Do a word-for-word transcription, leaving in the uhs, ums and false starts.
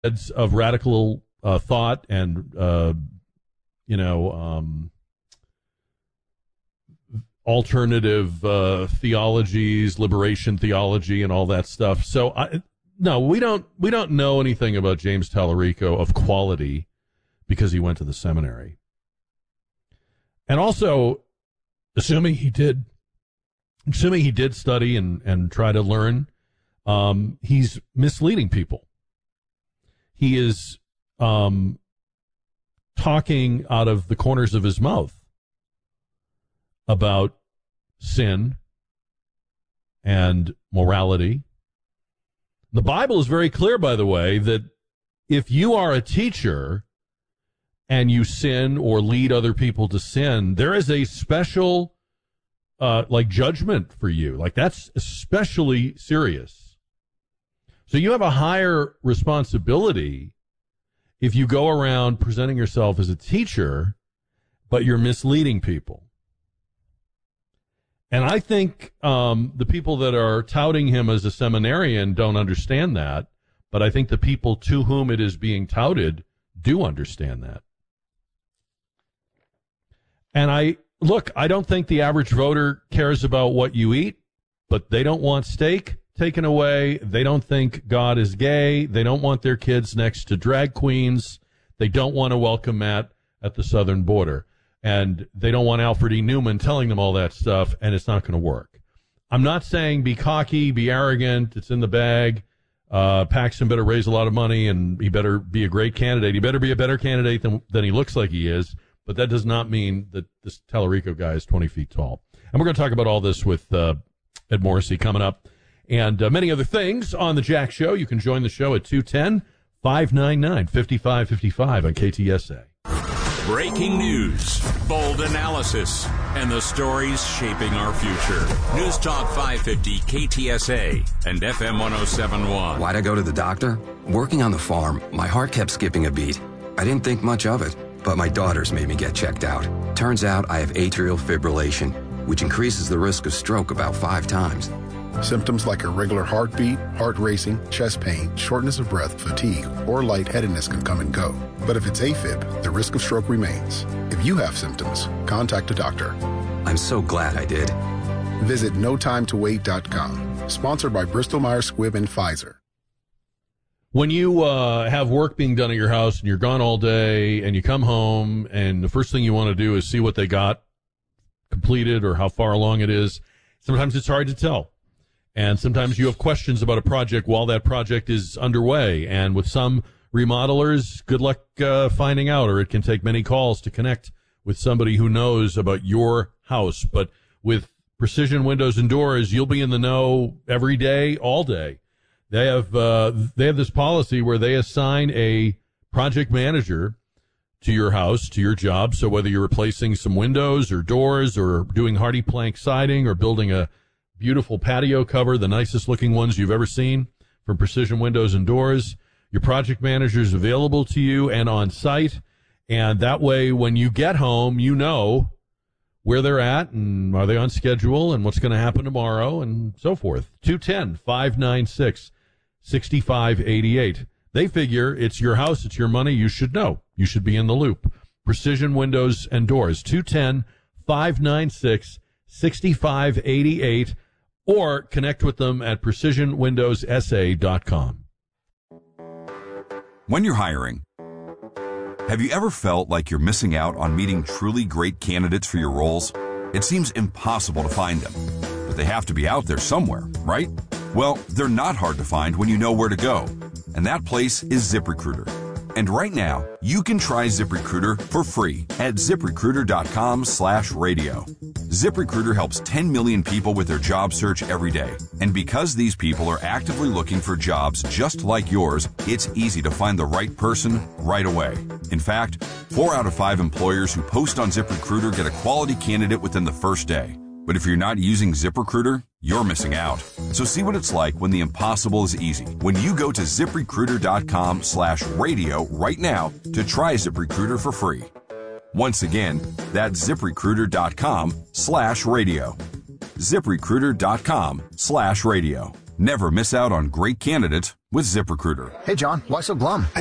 of radical uh, thought and, uh, you know, um, alternative uh, theologies, liberation theology, and all that stuff. So, I, no, we don't we don't know anything about James Tallarico of quality because he went to the seminary. And also, assuming he did, assuming he did study and, and try to learn, um, he's misleading people. He is um, talking out of the corners of his mouth about sin and morality. The Bible is very clear, by the way, that if you are a teacher and you sin or lead other people to sin, there is a special, uh, like, judgment for you. Like, that's especially serious. So you have a higher responsibility if you go around presenting yourself as a teacher, but you're misleading people. And I think um, the people that are touting him as a seminarian don't understand that, but I think the people to whom it is being touted do understand that. And I, look, I don't think the average voter cares about what you eat, but they don't want steak taken away. They don't think God is gay. They don't want their kids next to drag queens. They don't want to welcome Matt at the southern border. And they don't want Alfred E. Newman telling them all that stuff, and it's not going to work. I'm not saying be cocky, be arrogant, it's in the bag. Uh, Paxton better raise a lot of money, and he better be a great candidate. He better be a better candidate than, than he looks like he is, but that does not mean that this Tallarico guy is twenty feet tall. And we're going to talk about all this with uh, Ed Morrissey coming up, and uh, many other things on The Jack Show. You can join the show at two one zero, five nine nine, five five five five on K T S A. Breaking news, bold analysis, and the stories shaping our future. News Talk five fifty K T S A and F M one oh seven point one. Why'd I go to the doctor? Working on the farm, my heart kept skipping a beat. I didn't think much of it, but my daughters made me get checked out. Turns out I have atrial fibrillation, which increases the risk of stroke about five times. Symptoms like irregular heartbeat, heart racing, chest pain, shortness of breath, fatigue, or lightheadedness can come and go. But if it's AFib, the risk of stroke remains. If you have symptoms, contact a doctor. I'm so glad I did. Visit no time to wait dot com. Sponsored by Bristol Myers Squibb and Pfizer. When you uh, have work being done at your house and you're gone all day and you come home and the first thing you want to do is see what they got completed or how far along it is, sometimes it's hard to tell. And sometimes you have questions about a project while that project is underway. And with some remodelers, good luck uh, finding out, or it can take many calls to connect with somebody who knows about your house. But with Precision Windows and Doors, you'll be in the know every day, all day. They have uh, they have this policy where they assign a project manager to your house, to your job. So whether you're replacing some windows or doors or doing hardy plank siding or building a beautiful patio cover, the nicest looking ones you've ever seen from Precision Windows and Doors, your project manager is available to you and on site. And that way, when you get home, you know where they're at and are they on schedule and what's going to happen tomorrow and so forth. two one zero, five nine six, six five eight eight. They figure it's your house, it's your money. You should know. You should be in the loop. Precision Windows and Doors, two one zero, five nine six, six five eight eight. Or connect with them at precision windows s a dot com. When you're hiring, have you ever felt like you're missing out on meeting truly great candidates for your roles? It seems impossible to find them, but they have to be out there somewhere, right? Well, they're not hard to find when you know where to go, and that place is ZipRecruiter. And right now, you can try ZipRecruiter for free at ZipRecruiter.com slash radio. ZipRecruiter helps ten million people with their job search every day. And because these people are actively looking for jobs just like yours, it's easy to find the right person right away. In fact, four out of five employers who post on ZipRecruiter get a quality candidate within the first day. But if you're not using ZipRecruiter, you're missing out. So see what it's like when the impossible is easy. When you go to ZipRecruiter.com slash radio right now to try ZipRecruiter for free. Once again, that's ZipRecruiter.com slash radio. ZipRecruiter.com slash radio. Never miss out on great candidates with ZipRecruiter. Hey, John, why so glum?